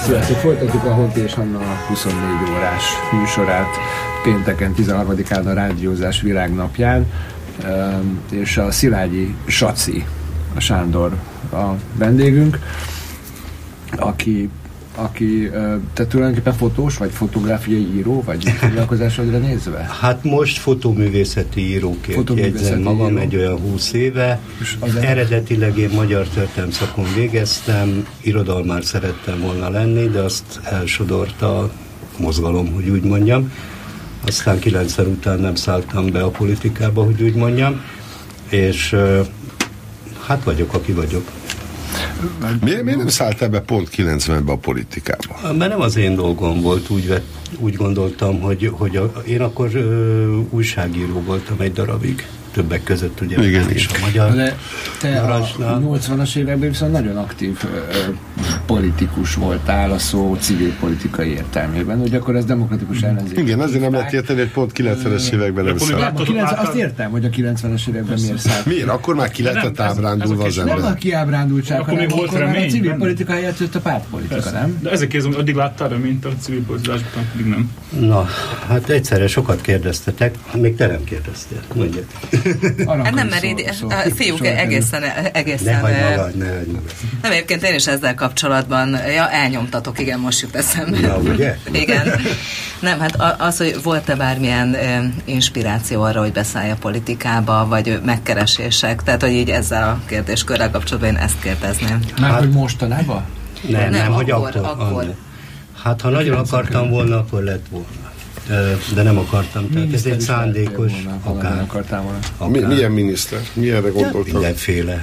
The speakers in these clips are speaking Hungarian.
Sziasztok! Folytatjuk a Honti és Anna 24 órás műsorát pénteken 13-án a Rádiózás világnapján, és a Szilágyi Saci, a Sándor a vendégünk, aki te tulajdonképpen fotós, vagy fotográfiai író, vagy foglalkozásodra nézve? Hát most fotóművészeti íróként jegyzem magam egy olyan 20 éve. Eredetileg én magyar történelem szakon végeztem, irodalmár szerettem volna lenni, de azt elsodort a mozgalom, hogy úgy mondjam. Aztán 90 után nem szálltam be a politikába, hogy úgy mondjam, és hát vagyok, aki vagyok. Miért nem szálltál be pont 90-ben a politikába? Mert nem az én dolgom volt, úgy gondoltam, hogy én akkor újságíró voltam egy darabig. Többek között ugye igen, is a magyar. De te a 80-as években viszont nagyon aktív politikus voltál a szó civil politikai értelmében, hogy akkor ez demokratikus ellenzék. Igen, azért nem lehet érteni, hogy pont 90-es években nem szállt. Azt értem, hogy a 90-es években miért szállt. Miért? Akkor már ki lehetett ábrándulva az ember. Nem a kiábrándultság, hanem akkor már a civil politika helyett jött a pártpolitika, nem? De ezek kézben addig láttál reményt a civil politikásban, pedig nem. Na, hát egyszerre sokat kérdeztetek, még te nem kérdeztél, mondjad. Hát nem, mert a fiúk egészen ne hagyd magad. Nem, egyébként én is ezzel kapcsolatban, elnyomtatok, igen, most jut eszembe. Na, ugye? Igen. Nem, hát az, hogy volt-e bármilyen inspiráció arra, hogy beszállj a politikába, vagy megkeresések, tehát, hogy így ezzel a kérdéskörrel kapcsolatban én ezt kérdezném. Már hogy mostanában? Nem, hogy akkor. Hát, ha nagyon akartam volna, akkor lett volna. De nem akartam, tehát ez egy szándékos akár. Milyen miniszter? Milyenre gondoltam? Mindenféle.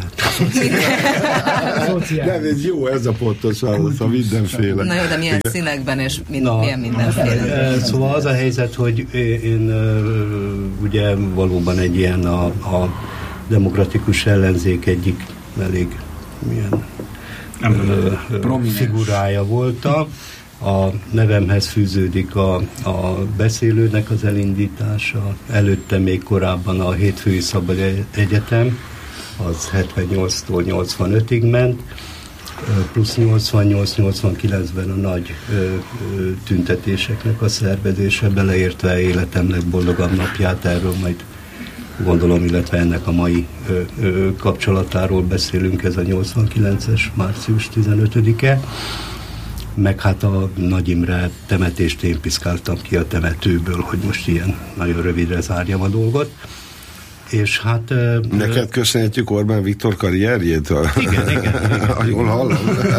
Nem, ez jó, ez a pontos válasz, a mindenféle. Na jó, de milyen színekben és milyen mindenféle? Szóval az a helyzet, hogy én ugye valóban egy ilyen a demokratikus ellenzék egyik elég milyen figurája voltam. A nevemhez fűződik a beszélőnek az elindítása, előtte még korábban a Hétfői Szabad Egyetem, az 78-tól 85-ig ment, plusz 88-89-ben a nagy tüntetéseknek a szervezése, beleértve életem legboldogabb napját, erről majd gondolom, illetve ennek a mai kapcsolatáról beszélünk, ez a 89-es március 15-e. Meg hát a Nagy Imre temetést én piszkáltam ki a temetőből, hogy most ilyen nagyon rövidre zárjam a dolgot. És hát... Neked köszönhetjük Orbán Viktor karrierjét? Igen. Jól hallom.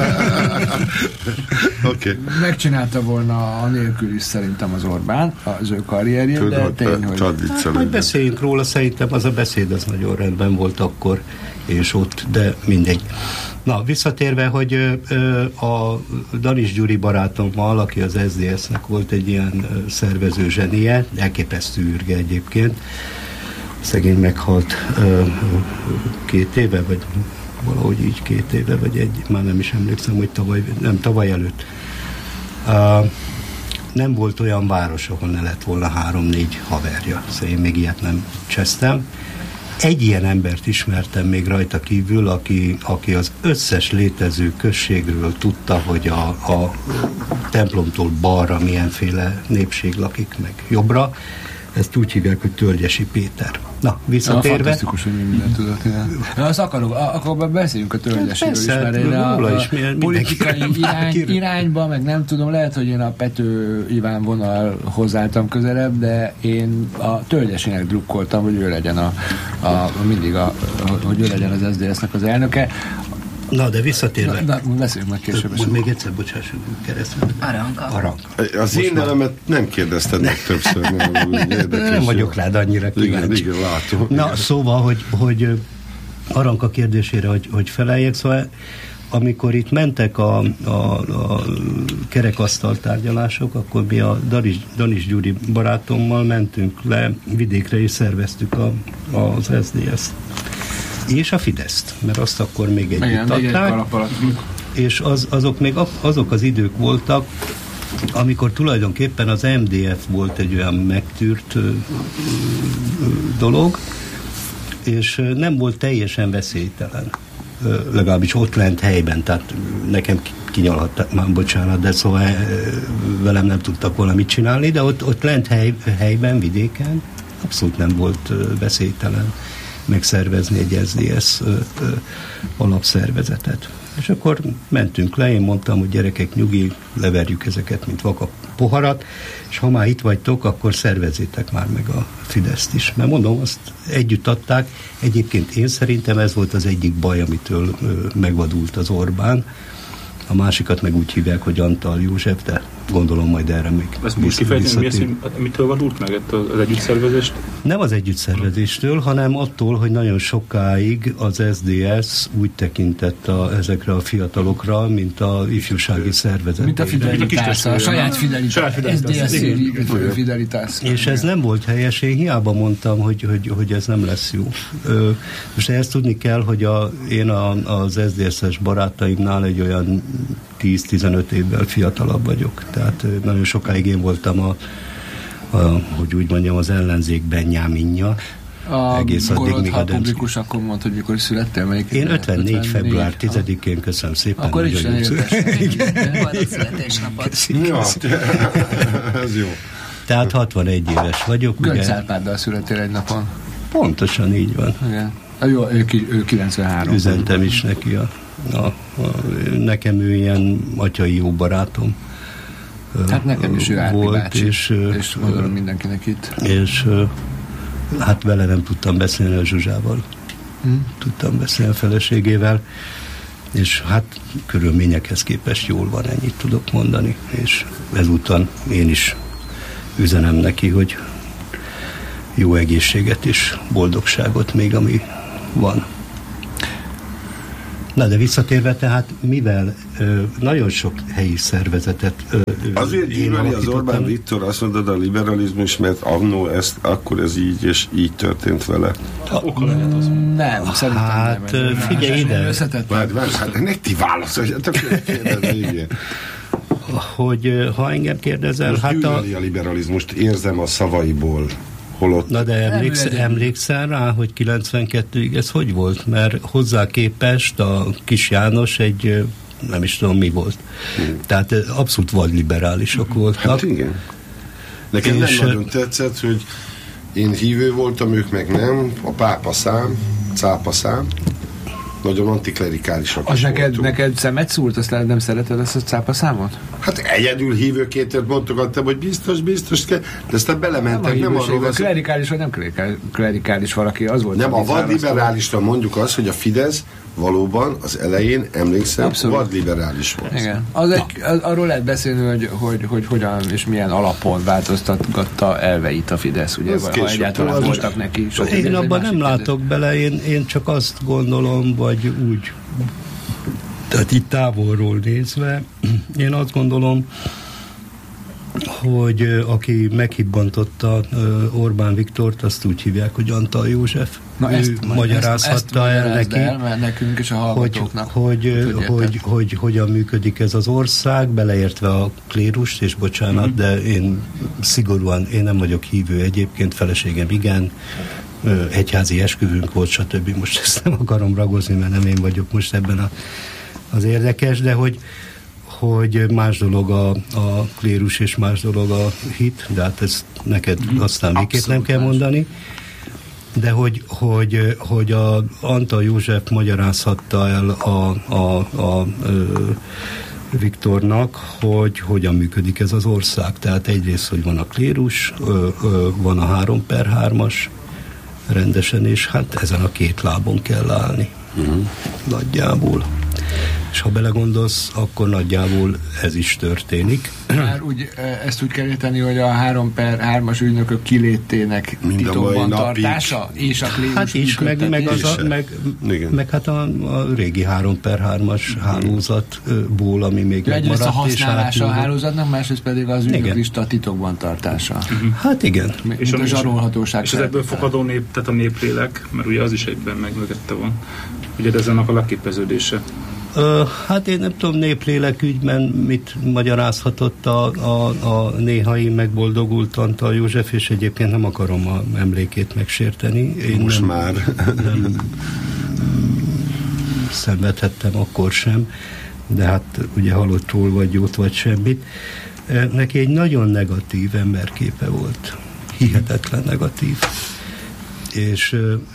Okay. Megcsinálta volna anélkül is szerintem az Orbán az ő karrierjét, de tény, hogy... Hogy beszéljünk róla, szerintem az a beszéd az nagyon rendben volt akkor és ott, de mindegy. Na, visszatérve, hogy a Danis Gyuri barátommal, aki az SZDSZ-nek volt egy ilyen szervező zsenie, elképesztő űrge egyébként, szegény meghalt 2 éve, vagy valahogy így 2 éve, vagy már nem is emlékszem, hogy tavaly előtt. Nem volt olyan város, ahol ne lett volna 3-4 haverja, szóval én még ilyet nem csesztem. Egy ilyen embert ismertem még rajta kívül, aki az összes létező községről tudta, hogy a templomtól balra milyenféle népség lakik, meg jobbra. Ezt úgy hívják, hogy Tölgyesi Péter. Na, visszatérve... Fantasztikus, hogy mindent tudok. Azt akkor beszéljünk a Tölgyesiről is, mert én a politikai irányba, meg nem tudom, lehet, hogy én a Pető Iván vonalhoz álltam közelebb, de én a Tölgyesinek drukkoltam, hogy ő legyen hogy ő legyen az SZDSZ-nek az elnöke. Na, de visszatérve. Na, beszéljünk meg később. Még egyszer, bocsássuk keresztül. Aranka. Az én nevemet nem kérdezted meg többször. Nem vagyok rád annyira kíváncsi. Igen, látom. Na, szóval, hogy Aranka kérdésére, hogy feleljek, szóval amikor itt mentek a kerekasztal tárgyalások, akkor mi a Danis Gyuri barátommal mentünk le vidékre, és szerveztük az SZDSZ-t. És a Fideszt, mert azt akkor még együtt adták, és azok az idők voltak, amikor tulajdonképpen az MDF volt egy olyan megtűrt dolog, és nem volt teljesen veszélytelen, legalábbis ott lent helyben, tehát nekem kinyalhatták már, bocsánat, de szóval velem nem tudtak volna mit csinálni, de ott lent helyben, vidéken abszolút nem volt veszélytelen megszervezni egy SZDSZ alapszervezetet. És akkor mentünk le, én mondtam, hogy gyerekek, nyugi, leverjük ezeket, mint vaka poharat, és ha már itt vagytok, akkor szervezzétek már meg a Fideszt is. Mert mondom, azt együtt adták. Egyébként én szerintem ez volt az egyik baj, amitől megvadult az Orbán. A másikat meg úgy hívják, hogy Antal József, de gondolom majd erre még ezt most kifejteni, mitől vadult meg az együttszervezést? Nem az együttszervezéstől, hanem attól, hogy nagyon sokáig az SZDSZ úgy tekintett ezekre a fiatalokra, mint a ifjúsági szervezet. Mint a Fidelitás, a saját Fidelitás. Fidelitás. És ez nem volt helyes, én hiába mondtam, hogy ez nem lesz jó. Most ezt tudni kell, hogy én az SZDSZ-es barátaimnál egy olyan 10-15 évvel fiatalabb vagyok. Tehát nagyon sokáig én voltam hogy úgy mondjam, az ellenzék Benjáminja. Egész addig, míg a publikus, akkor mondta, hogy mikor születtél? Melyik én 54. február 10-én, köszönöm szépen. Akkor is boldog születésnapot. Ez jó. Tehát 61 éves vagyok. Göncz Árpáddal születtél egy napon. Pontosan így van. Igen. Jó, ő 93. Üzentem is neki nekem ő ilyen atyai jó barátom. Hát nekem is ő Árpi volt, bácsi, és gondolom mindenkinek itt. És hát vele nem tudtam beszélni, a Zsuzsával. Tudtam beszélni a feleségével, és hát körülményekhez képest jól van, ennyit tudok mondani, és ezúttal én is üzenem neki, hogy jó egészséget és boldogságot még, ami van. Na, de visszatérve tehát, mivel nagyon sok helyi szervezetet azért íveli az Orbán Viktor, azt mondod, a liberalizmus, mert annó akkor ez így, és így történt vele. Oka lehet az. Nem, szerintem hát, nem. Figyelj ide. Hát nek ti válaszoljatok. Hogy ha engem kérdezel, most hát gyűlöli a liberalizmust, érzem a szavaiból. Holott. Na de emlékszel rá, hogy 92-ig ez hogy volt? Mert hozzá képest a Kis János egy, nem is tudom mi volt. Tehát abszolút vadliberálisok voltak. Hát igen. Nekem nem nagyon tetszett, hogy én hívő voltam, ők meg nem. A cápaszám. Nagyon antiklerikálisak az neked szemet szúrt, azt nem szereted ezt a cápaszámot? Hát egyedül hívőként mondogattam, hogy biztos kell, de aztán belementek, nem arról van. Klerikális vagy nem klerikális valaki, az volt. Nem, a vadliberálisra mondjuk azt, hogy a Fidesz valóban az elején, emlékszem, vadliberális volt. Igen. Arról lehet beszélni, hogy hogyan és milyen alapon változtatgatta elveit a Fidesz, ugye, ha egyáltalán voltak neki. Én abban nem látok bele, én csak azt gondolom, vagy úgy, tehát itt távolról nézve, én azt gondolom, hogy aki meghibbantotta Orbán Viktort, azt úgy hívják, hogy Antal József. Na ő magyarázhatta el neki, nekünk és a hallgatóknak. Hogy hogyan működik ez az ország, beleértve a klérust, és bocsánat, de én szigorúan, én nem vagyok hívő egyébként, feleségem igen, egyházi esküvünk volt, stb. Most ezt nem akarom ragozni, mert nem én vagyok most ebben az érdekes, de hogy más dolog a klérus és más dolog a hit, de hát ezt neked aztán végképp nem kell mondani, de hogy a Antal József magyarázhatta el a Viktornak, hogy hogyan működik ez az ország. Tehát egyrészt, hogy van a klérus, van a 3/3-as rendesen, és hát ezen a két lábon kell állni. Nagyjából. És ha belegondolsz, akkor nagyjából ez is történik. Már ezt úgy kell érteni, hogy a 3/3-as ügynökök kilétének titokban tartása, és a klérus hát is, meg hát a régi 3/3-as hálózatból, ami még megmaradt. Egyrészt a használása a hálózatnak, másrészt pedig az ügynöklista titokban tartása. Hát igen. És a zsarolhatóság. És ebből fakadó tehát a néplélek, mert ugye az is egyben mögötte van. Ugye ez annak a leképeződése. Hát én nem tudom, néplélek ügyben mit magyarázhatott a néhai megboldogult Antal József, és egyébként nem akarom a emlékét megsérteni. Én most már nem szenvedhettem akkor sem, de hát ugye halottról vagy jót vagy semmit. Neki egy nagyon negatív emberképe volt. Hihetetlen negatív. És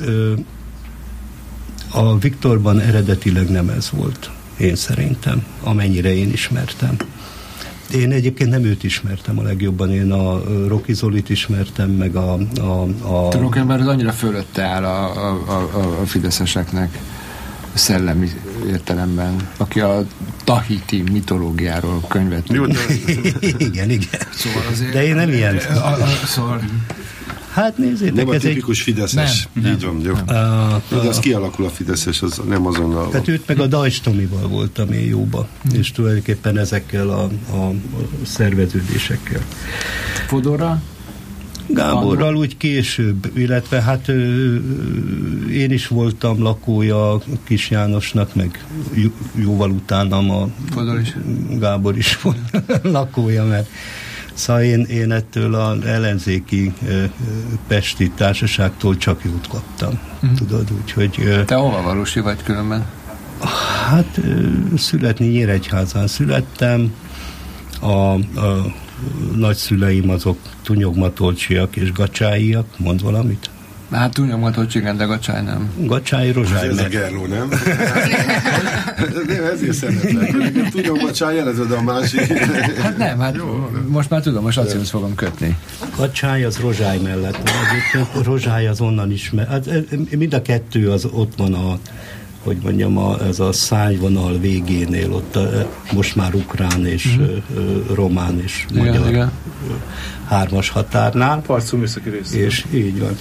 a Viktorban eredetileg nem ez volt, én szerintem, amennyire én ismertem. Én egyébként nem őt ismertem a legjobban, én a Rocky Zolit ismertem, meg a Rockember az annyira fölötte áll a fideszeseknek szellemi értelemben, aki a tahiti mitológiáról könyvet. Igen. Szóval azért, de én nem ilyen. Szóval... Hát nézzétek, nem a tipikus fideszes. Nem. Így van, jó. De az kialakul a fideszes, az nem azonnal. Tehát őt meg a Dajs Tomival voltam én jóba, és tulajdonképpen ezekkel a szerveződésekkel. Fodorra? Gáborral úgy később, illetve hát én is voltam lakója Kis Jánosnak, meg jóval utánam a Gábor is volt lakója, mert szóval én ettől az ellenzéki pesti társaságtól csak jót kaptam, tudod, úgyhogy... Te hova valósi vagy különben? Hát születni Nyíregyházán születtem, a nagyszüleim azok Tunyogmatolcsiak és Gacsáiak, mond valamit? Hát Tunyogmatolcsi, igen, de Gacsály nem. Gacsály, Rozsály. Ez a Gerló, nem? Nem, ezért szeretlek. Tunyogmatcsály jelezed a másik. Hát nem, hát jó, most már tudom, most azt fogom kötni. Gacsály az Rozsály mellett van. Egyébként Rozsály az onnan ismer. Hát, mind a kettő az ott van hogy mondjam, ez a szájvonal végénél, ott most már ukrán és román és magyar igen. hármas határnál. Parcú műszaki rész. És így van.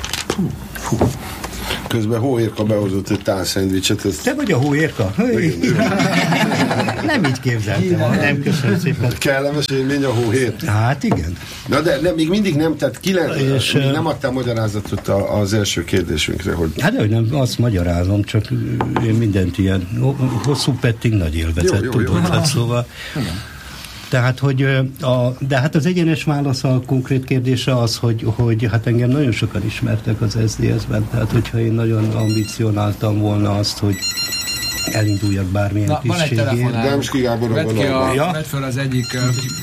Közben Hóérka behozott egy tálszendvicset. Te vagy a Hóérka? Nem így képzeltem. Nem, köszönöm szépen. Kellemes élmény a Hóér. Hát igen. Na de még mindig nem, tehát még nem adtál magyarázatot az első kérdésünkre, hogy... Hát hogy nem, azt magyarázom, csak én mindent ilyen hosszú petting nagy élvezet, tudod, hát szóval... Tehát, de hát az egyenes válasz a konkrét kérdésre az, hogy hát engem nagyon sokan ismertek az SZDSZ-ben, tehát hogyha én nagyon ambicionáltam volna azt, hogy elinduljak bármilyen tisztségért. Demszki Gáborra van Vedd fel az egyik...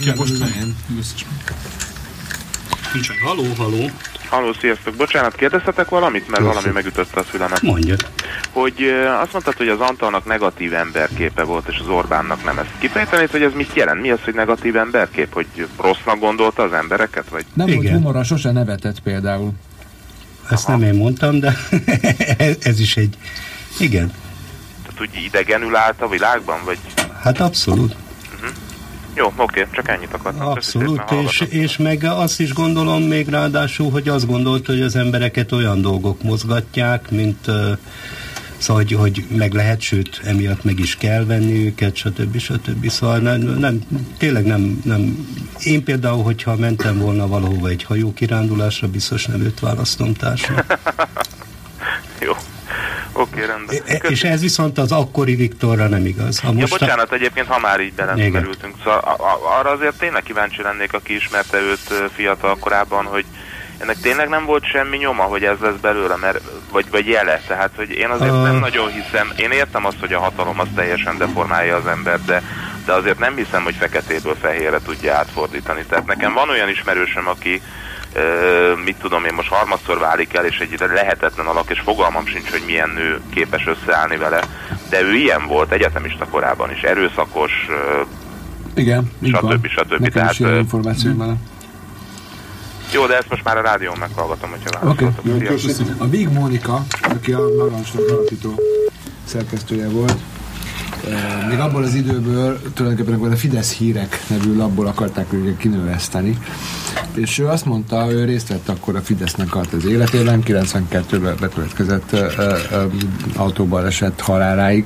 Halló. Halló, sziasztok. Bocsánat, kérdeztetek valamit? Mert valami megütötte a fülemet. Mondja. Hogy azt mondtad, hogy az Antalnak negatív emberképe volt, és az Orbánnak nem. Ezt kifejtenéd, hogy ez mit jelent? Mi az, hogy negatív emberkép? Hogy rossznak gondolta az embereket? Vagy? Nem volt humora, sose nevetett például. Ezt nem én mondtam, de ez is egy... Igen. Tehát úgy idegenül állt a világban? Vagy? Hát abszolút. Jó, oké, csak ennyit akartam. Abszolút, és meg azt is gondolom még ráadásul, hogy azt gondolta, hogy az embereket olyan dolgok mozgatják, mint szóval, hogy meg lehet, sőt, emiatt meg is kell venni őket, stb. Szóval tényleg nem. Én például, hogyha mentem volna valahova egy hajókirándulásra, biztos nem őt választom társnak. Jó. Oké, rendben. És ez viszont az akkori Viktorra nem igaz. Bocsánat, egyébként, ha már így belemerültünk. Szóval arra azért tényleg kíváncsi lennék, aki ismerte őt fiatal korában, hogy ennek tényleg nem volt semmi nyoma, hogy ez lesz belőle, vagy jele. Tehát, hogy én azért nem nagyon hiszem, én értem azt, hogy a hatalom az teljesen deformálja az embert, de azért nem hiszem, hogy feketéből fehérre tudja átfordítani. Tehát nekem van olyan ismerősöm, aki mit tudom én, most harmadszor válik el, és egy lehetetlen alak, és fogalmam sincs, hogy milyen nő képes összeállni vele, de ő ilyen volt egyetemista korában is, erőszakos, igen, stb. Nekem tehát, is ilyen információ van. Jó, de ezt most már a rádión meghallgatom, hogyha válaszoltok. A Big Mónika, aki a Narancsnak alapító szerkesztője volt, még abból az időből tulajdonképpen a Fidesz hírek nevű labból akarták őket kinöveszteni, és ő azt mondta, ő részt vett akkor a Fidesznek az életében, 92-ben bekövetkezett autóban esett haláláig.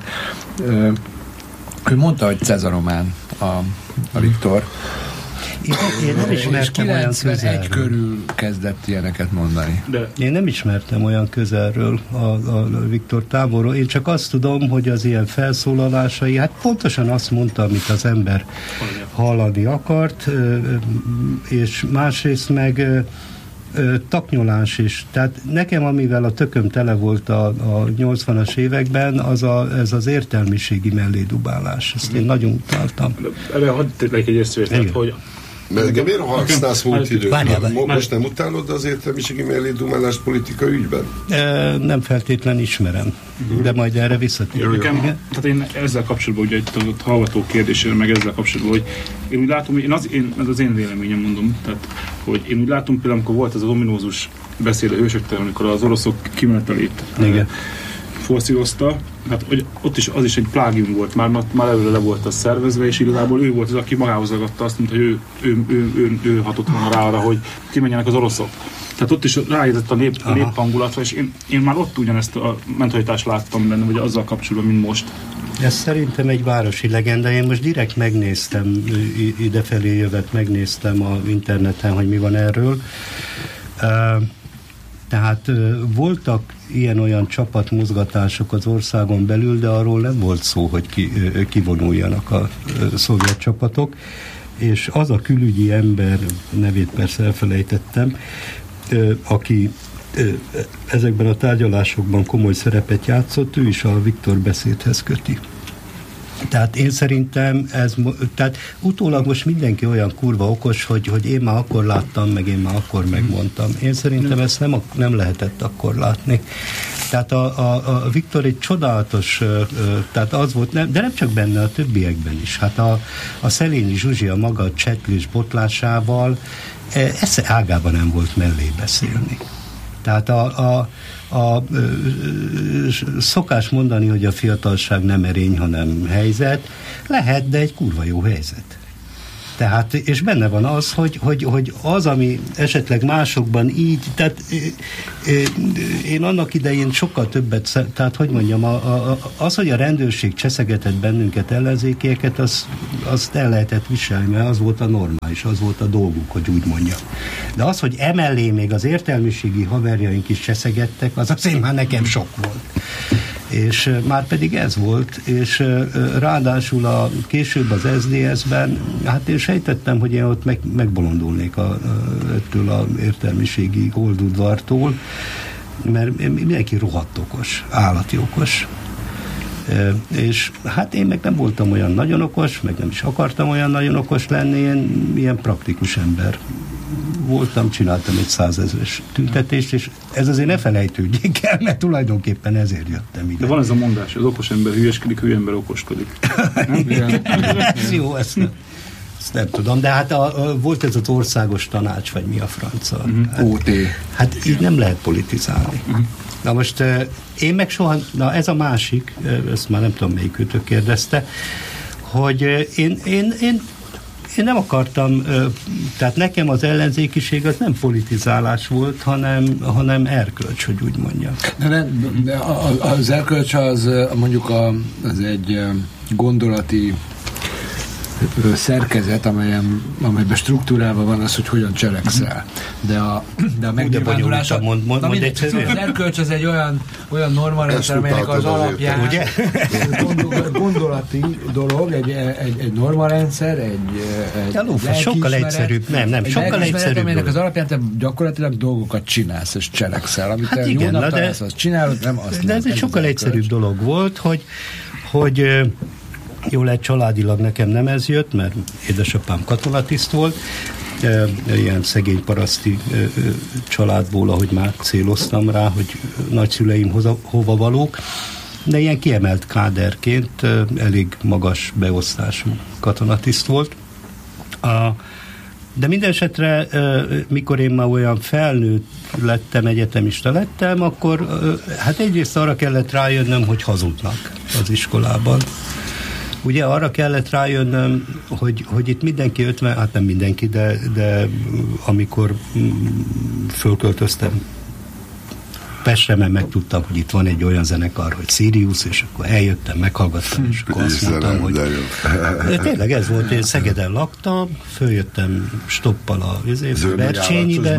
Ő mondta, hogy Cezaromán a Viktor. Én nem ismertem olyan közelről. Körül kezdett ilyeneket mondani. Én nem ismertem olyan közelről a Viktor távolról. Én csak azt tudom, hogy az ilyen felszólalásai, hát pontosan azt mondta, amit az ember hallani akart, és másrészt meg taknyolás is. Tehát nekem, amivel a tököm tele volt a 80-as években, ez az értelmiségi mellédubálás. Ezt én nagyon utáltam. Erre hadd tegyek egy észrevételt, hogy Mert miért használsz múlt időt? Most nem utálod az értelmiségi mellédumálást politika ügyben? Nem feltétlen ismerem, de majd erre visszatérünk. Tehát én ezzel kapcsolatban, ugye itt a hallgató kérdésére, meg ezzel kapcsolatban, hogy én úgy látom, ez az én véleményem mondom, tehát, hogy én úgy látom például, amikor volt ez az ominózus beszéd a hősökkel, amikor az oroszok kimenetelét forszírozta, hát hogy ott is az is egy plágium volt, már előre le volt az szervezve, és igazából ő volt az, aki magához ragadta azt, mint hogy ő hatott volna rá arra, hogy kimenjenek az oroszok. Tehát ott is rájött a nép hangulatra, és én már ott ugyanezt a mentalitást láttam benne, vagy azzal kapcsolatban, mint most. Ez szerintem egy városi legenda. Én most direkt megnéztem, idefelé jövet, megnéztem a interneten, hogy mi van erről. Tehát voltak ilyen-olyan csapatmozgatások az országon belül, de arról nem volt szó, hogy kivonuljanak a szovjet csapatok, és az a külügyi ember, nevét persze elfelejtettem, aki ezekben a tárgyalásokban komoly szerepet játszott, ő is a Viktor beszédhez köti. Tehát én szerintem tehát utólag most mindenki olyan kurva okos, hogy én már akkor láttam, meg én már akkor megmondtam. Én szerintem ezt nem lehetett akkor látni. Tehát a Viktor egy csodálatos, tehát az volt, de nem csak benne, a többiekben is. Hát a Szelényi Zsuzsi a maga csetlés botlásával esze ágában nem volt mellé beszélni. Tehát szokás mondani, hogy a fiatalság nem erény, hanem helyzet. Lehet, de egy kurva jó helyzet. Tehát, és benne van az, hogy az, ami esetleg másokban így, tehát én annak idején sokkal többet, tehát hogy mondjam, az, hogy a rendőrség cseszegetett bennünket, ellenzékieket, azt el lehetett viselni, mert az volt a normális, az volt a dolguk, hogy úgy mondjam. De az, hogy emellé még az értelmiségi haverjaink is cseszegettek, az azért már nekem sok volt. És már pedig ez volt, és ráadásul később az SZDSZ-ben, hát én sejtettem, hogy én ott megbolondulnék ettől az értelmiségi oldudvartól, mert mindenki rohadt okos, állati okos. És hát én meg nem voltam olyan nagyon okos, meg nem is akartam olyan nagyon okos lenni, én ilyen praktikus ember voltam, csináltam egy 100 000-es tüntetést, és ez azért ne felejtődjék el, mert tulajdonképpen ezért jöttem ide. De van ez a mondás, az okos ember hülyeskedik, hülye ember okoskodik. Ez jó, ezt nem tudom, de hát volt ez az országos tanács, vagy mi a franca? OT. Hát így nem lehet politizálni. Na most én meg soha, ez a másik, ezt már nem tudom melyik őtök kérdezte, hogy én nem akartam, tehát nekem az ellenzékiség az nem politizálás volt, hanem erkölcs, hogy úgy mondjam. De az erkölcs az mondjuk az egy gondolati szerkezet, amelyben struktúrában van az, hogy hogyan cselekszel. De a megnyilvánulás... Az erkölcs az egy olyan normarendszer, amelynek az alapján ugye? Gondolati dolog, egy normarendszer, egy sokkal egyszerűbb. Nem, sokkal egyszerűbb. Amelynek az alapján te gyakorlatilag dolgokat csinálsz és cselekszel. Amit te jónak találsz, azt csinálod, nem azt nem. De ez egy sokkal egyszerűbb dolog volt, hogy jól lehet, családilag nekem nem ez jött, mert édesapám katonatiszt volt, ilyen szegény paraszti családból, ahogy már céloztam rá, hogy nagyszüleim hova valók, de ilyen kiemelt káderként elég magas beosztású katonatiszt volt. De minden esetre, mikor én már olyan felnőtt lettem, egyetemista lettem, akkor hát egyrészt arra kellett rájönnöm, hogy hazudnak az iskolában. Ugye arra kellett rájönnöm, hogy itt mindenki 50, hát nem mindenki, de amikor fölköltöztem Pestre, mert megtudtam, hogy itt van egy olyan zenekar, hogy Sirius, és akkor eljöttem, meghallgattam, és akkor azt mondtam, hogy tényleg ez volt, én Szegeden laktam, följöttem stoppal a Bercsényibe.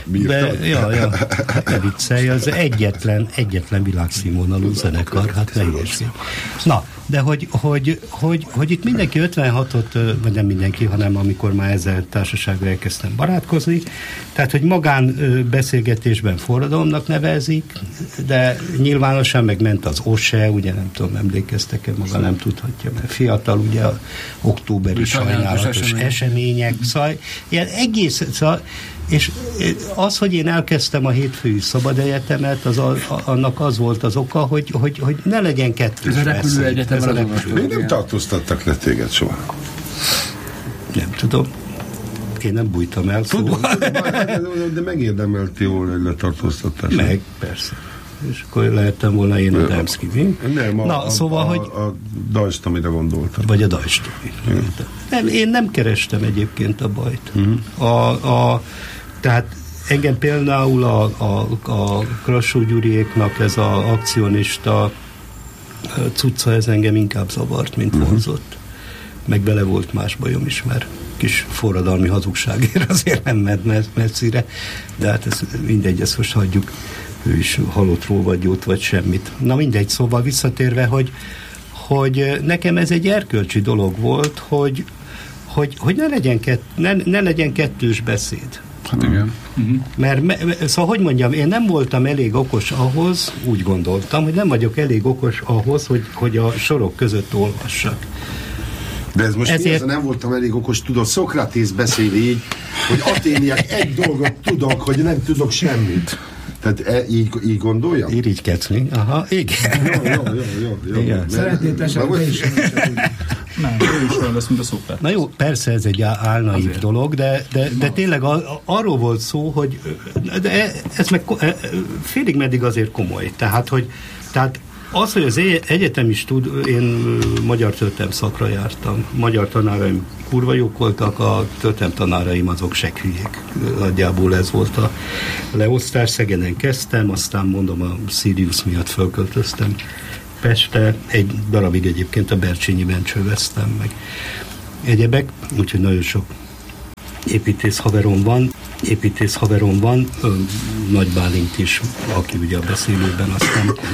Ne viccelj, az egyetlen világszínvonalú zenekar, hát ne hülyeskedj. Na, de hogy itt mindenki 56-ot, vagy nem mindenki, hanem amikor már ezzel társasággal elkezdtem barátkozni, tehát, hogy magán beszélgetésben forradalomnak nevezik, de nyilvánosan megment az OSE, ugye nem tudom, emlékeztek-e, maga nem tudhatja, mert fiatal, ugye a októberi sajnálatos események, szóval ilyen egész, szóval, és az, hogy én elkezdtem a Hétfői Szabad Egyetemet, annak az volt az oka, hogy ne legyen kettős beszéd. Még nem tartóztattak le téged soha? Nem tudom. Én nem bújtam el, szóval. De megérdemelti jól, hogy letartóztatás. Meg, persze. És akkor lehettem volna én a Demszki. Szóval, a Dajst, amire gondoltam. Vagy a Dajst. Nem, én nem kerestem egyébként a bajt. Tehát engem például a Krassó Gyuriéknak ez az akcionista cucca, ez engem inkább zavart, mint vonzott. Meg bele volt más bajom is, mert kis forradalmi hazugságért azért nem ment messzire, de hát ez mindegy, ezt most hagyjuk, ő is halottról vagy jót, vagy semmit. Na mindegy, szóval visszatérve, hogy nekem ez egy erkölcsi dolog volt, hogy ne legyen kettős beszéd. Hát igen. Mert szóval, hogy mondjam, én nem voltam elég okos ahhoz, úgy gondoltam, hogy nem vagyok elég okos ahhoz, hogy a sorok között olvassak. De ez most ezért... nem voltam elég okos, tudod, Szokratész beszél így, hogy aténiák egy dolgot tudok, hogy nem tudok semmit. Tehát így gondolja? Irigykedsz mi? Aha, igen. Jó. Szeretnél te sem, te is. Nem, ő is olyan lesz, mint a Szokrat. Na jó, persze ez egy álnaív dolog, de tényleg arról volt szó, hogy de ez meg félig meddig azért komoly. Tehát az, hogy az egyetem is tud, én magyar történelem szakra jártam. Magyar tanáraim kurva jók voltak, a történelem tanáraim azok sekhülyék. Nagyjából ez volt a leosztás. Szegeden kezdtem, aztán mondom a Sirius miatt fölköltöztem Pestre, egy darabig egyébként a Bercsényiben csöveztem meg egyebek, úgyhogy nagyon sok építész haverom van, Nagy Bálint is, aki ugye a beszélőben aztán